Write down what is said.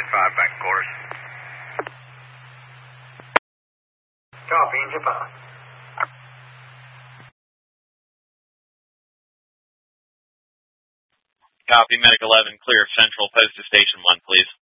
5 back quarters. Copy, in Japan. Copy, Medic 11, clear of Central, post to Station 1, please.